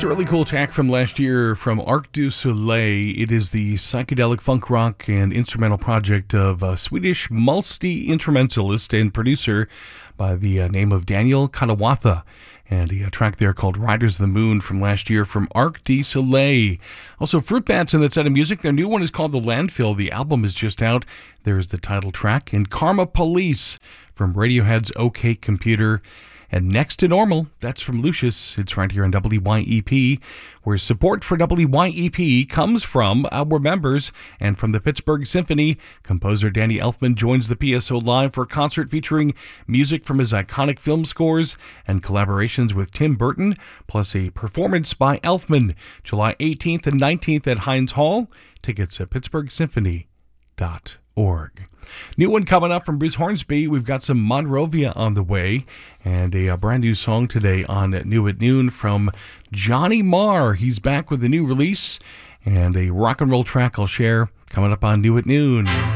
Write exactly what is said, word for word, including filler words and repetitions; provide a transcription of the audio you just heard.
a really cool track from last year from Arc du Soleil. It is the psychedelic funk rock and instrumental project of a Swedish multi-instrumentalist and producer by the uh, name of Daniel Katawatha. And a track there called Riders of the Moon from last year from Arc du Soleil. Also, Fruit Bats in that set of music. Their new one is called The Landfill. The album is just out. There's the title track. And Karma Police from Radiohead's OK Computer. And Next to Normal, that's from Lucius. It's right here on W Y E P, where support for W Y E P comes from our members and from the Pittsburgh Symphony. Composer Danny Elfman joins the P S O live for a concert featuring music from his iconic film scores and collaborations with Tim Burton, plus a performance by Elfman, July eighteenth and nineteenth at Heinz Hall. Tickets at pittsburgh symphony dot org. New one coming up from Bruce Hornsby. We've got some Monrovia on the way, and a, a brand new song today on New at Noon from Johnny Marr. He's back with a new release and a rock and roll track I'll share coming up on New at Noon.